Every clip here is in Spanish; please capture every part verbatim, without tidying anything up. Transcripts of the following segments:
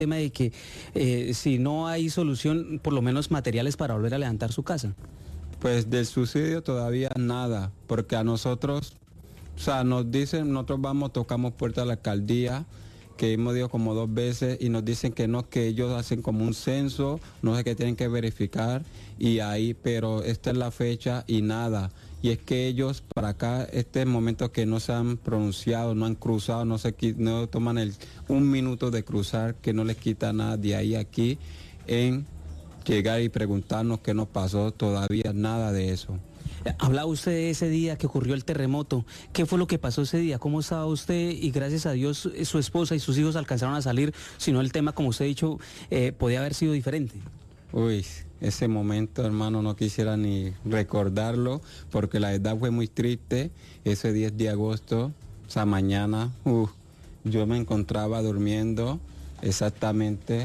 tema de que eh, si no hay solución, por lo menos materiales para volver a levantar su casa. Pues del subsidio todavía nada, porque a nosotros, o sea, nos dicen, nosotros vamos, tocamos puerta a la alcaldía, que hemos ido como dos veces y nos dicen que no, que ellos hacen como un censo, no sé qué tienen que verificar y ahí, pero esta es la fecha y nada. Y es que ellos para acá, este momento que no se han pronunciado, no han cruzado, no se no toman el un minuto de cruzar, que no les quita nada de ahí a aquí, en llegar y preguntarnos qué nos pasó, todavía nada de eso. Hablaba usted de ese día que ocurrió el terremoto. ¿Qué fue lo que pasó ese día? ¿Cómo estaba usted? Y gracias a Dios su esposa y sus hijos alcanzaron a salir, si no el tema, como usted ha dicho, eh, podía haber sido diferente. Uy, ese momento, hermano, no quisiera ni recordarlo, porque la verdad fue muy triste. Ese diez de agosto, o sea, mañana, uh, yo me encontraba durmiendo exactamente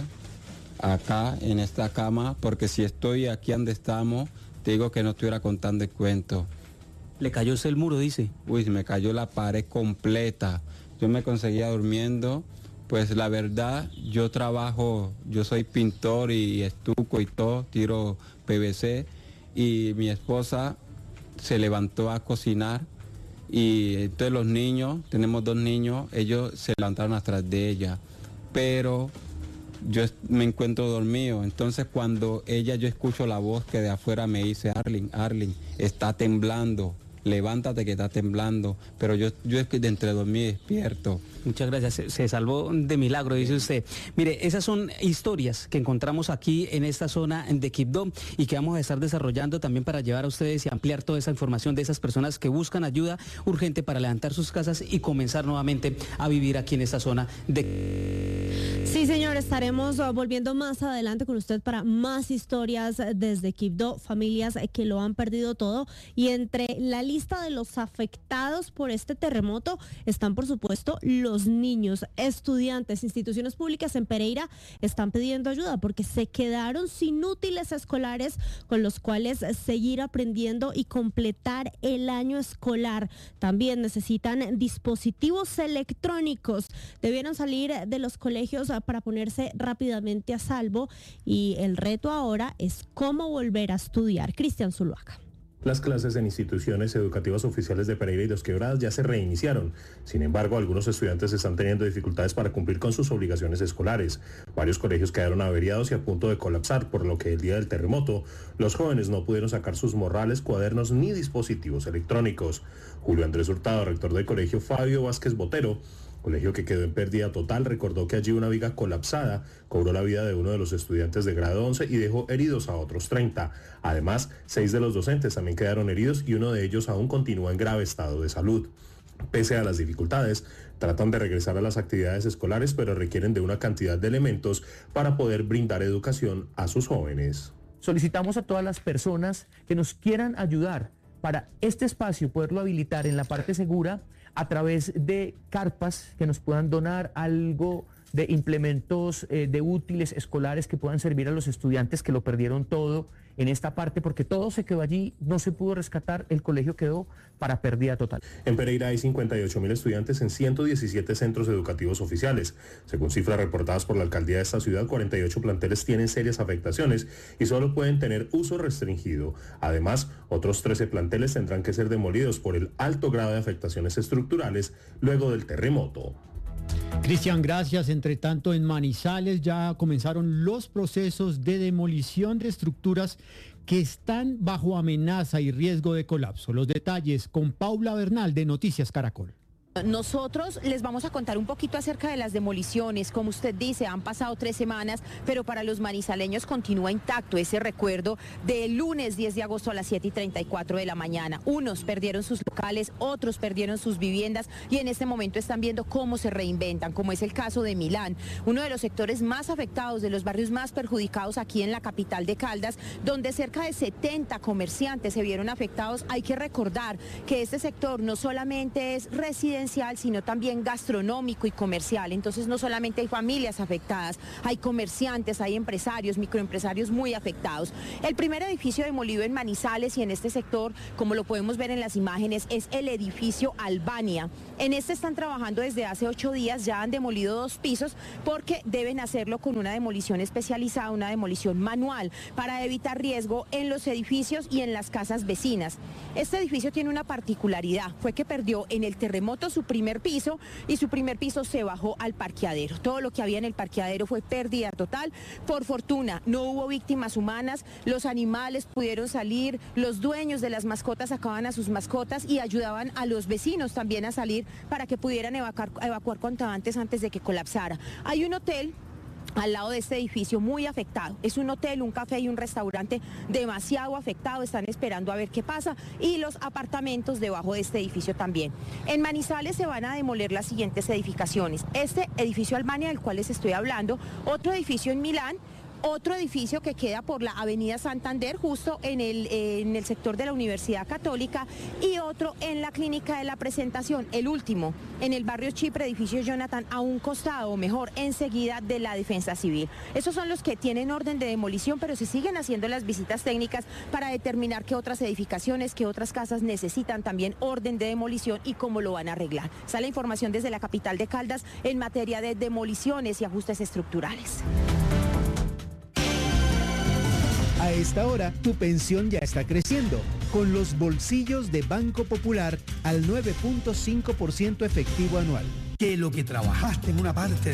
acá, en esta cama, porque si estoy aquí donde estamos, te digo que no estuviera contando el cuento. ¿Le cayó usted el muro, dice? Uy, me cayó la pared completa. Yo me conseguía durmiendo. Pues la verdad, yo trabajo, yo soy pintor y estuco y todo, tiro P V C. Y mi esposa se levantó a cocinar. Y entonces los niños, tenemos dos niños, ellos se levantaron atrás de ella. Pero yo me encuentro dormido, entonces cuando ella, yo escucho la voz que de afuera me dice, Arlin, Arlin, está temblando, levántate que está temblando, pero yo, yo es que de entre dormir despierto. Muchas gracias, se, se salvó de milagro, dice usted. Mire, esas son historias que encontramos aquí en esta zona de Quibdó y que vamos a estar desarrollando también para llevar a ustedes y ampliar toda esa información de esas personas que buscan ayuda urgente para levantar sus casas y comenzar nuevamente a vivir aquí en esta zona de... Sí, señor, estaremos volviendo más adelante con usted para más historias desde Quibdó, familias que lo han perdido todo. Y entre la lista de los afectados por este terremoto están, por supuesto, los niños, estudiantes, instituciones públicas en Pereira están pidiendo ayuda porque se quedaron sin útiles escolares con los cuales seguir aprendiendo y completar el año escolar. También necesitan dispositivos electrónicos. Debieron salir de los colegios para ponerse rápidamente a salvo y el reto ahora es cómo volver a estudiar. Cristian Zuluaga. Las clases en instituciones educativas oficiales de Pereira y Dos Quebradas ya se reiniciaron. Sin embargo, algunos estudiantes están teniendo dificultades para cumplir con sus obligaciones escolares. Varios colegios quedaron averiados y a punto de colapsar, por lo que el día del terremoto, los jóvenes no pudieron sacar sus morrales, cuadernos ni dispositivos electrónicos. Julio Andrés Hurtado, rector del colegio Fabio Vázquez Botero, colegio que quedó en pérdida total, recordó que allí una viga colapsada cobró la vida de uno de los estudiantes de grado once y dejó heridos a otros treinta. Además, seis de los docentes también quedaron heridos y uno de ellos aún continúa en grave estado de salud. Pese a las dificultades, tratan de regresar a las actividades escolares, pero requieren de una cantidad de elementos para poder brindar educación a sus jóvenes. Solicitamos a todas las personas que nos quieran ayudar para este espacio poderlo habilitar en la parte segura a través de carpas que nos puedan donar algo de implementos eh, de útiles escolares que puedan servir a los estudiantes que lo perdieron todo en esta parte, porque todo se quedó allí, no se pudo rescatar, el colegio quedó para pérdida total. En Pereira hay cincuenta y ocho mil estudiantes en ciento diecisiete centros educativos oficiales. Según cifras reportadas por la alcaldía de esta ciudad, cuarenta y ocho planteles tienen serias afectaciones y solo pueden tener uso restringido. Además, otros trece planteles tendrán que ser demolidos por el alto grado de afectaciones estructurales luego del terremoto. Cristian, gracias. Entre tanto, en Manizales ya comenzaron los procesos de demolición de estructuras que están bajo amenaza y riesgo de colapso. Los detalles con Paula Bernal de Noticias Caracol. Nosotros les vamos a contar un poquito acerca de las demoliciones. Como usted dice, han pasado tres semanas, pero para los manizaleños continúa intacto ese recuerdo del lunes diez de agosto a las siete y treinta y cuatro de la mañana. Unos perdieron sus locales, otros perdieron sus viviendas y en este momento están viendo cómo se reinventan, como es el caso de Milán, uno de los sectores más afectados, de los barrios más perjudicados aquí en la capital de Caldas, donde cerca de setenta comerciantes se vieron afectados. Hay que recordar que este sector no solamente es residencial, residencial, sino también gastronómico y comercial. Entonces no solamente hay familias afectadas, hay comerciantes, hay empresarios, microempresarios muy afectados. El primer edificio demolido en Manizales y en este sector, como lo podemos ver en las imágenes, es el edificio Albania. En este están trabajando desde hace ocho días, ya han demolido dos pisos porque deben hacerlo con una demolición especializada, una demolición manual, para evitar riesgo en los edificios y en las casas vecinas. Este edificio tiene una particularidad, fue que perdió en el terremoto su primer piso y su primer piso se bajó al parqueadero. Todo lo que había en el parqueadero fue pérdida total. Por fortuna no hubo víctimas humanas, los animales pudieron salir, los dueños de las mascotas sacaban a sus mascotas y ayudaban a los vecinos también a salir para que pudieran evacuar, evacuar cuanto antes antes de que colapsara. Hay un hotel al lado de este edificio muy afectado. Es un hotel, un café y un restaurante demasiado afectado, están esperando a ver qué pasa, y los apartamentos debajo de este edificio también. En Manizales se van a demoler las siguientes edificaciones: este edificio Albania del cual les estoy hablando, otro edificio en Milán, otro edificio que queda por la avenida Santander, justo en el, eh, en el sector de la Universidad Católica, y otro en la Clínica de la Presentación, el último, en el barrio Chipre, edificio Jonathan, a un costado, o mejor, enseguida de la Defensa Civil. Esos son los que tienen orden de demolición, pero se siguen haciendo las visitas técnicas para determinar qué otras edificaciones, qué otras casas necesitan también orden de demolición y cómo lo van a arreglar. Sale información desde la capital de Caldas en materia de demoliciones y ajustes estructurales. A esta hora, tu pensión ya está creciendo, con los bolsillos de Banco Popular al nueve punto cinco por ciento efectivo anual. Que lo que trabajaste en una parte